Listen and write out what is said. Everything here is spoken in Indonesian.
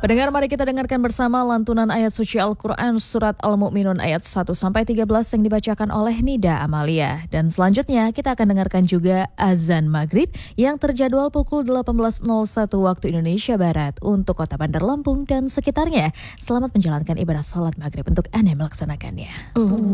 Pendengar, mari kita dengarkan bersama lantunan ayat suci Al-Quran Surat Al-Mu'minun ayat 1-13 yang dibacakan oleh Nida Amalia. Dan selanjutnya kita akan dengarkan juga azan maghrib yang terjadwal pukul 18.01 waktu Indonesia Barat untuk kota Bandar Lampung dan sekitarnya. Selamat menjalankan ibadah salat maghrib untuk Anda melaksanakannya.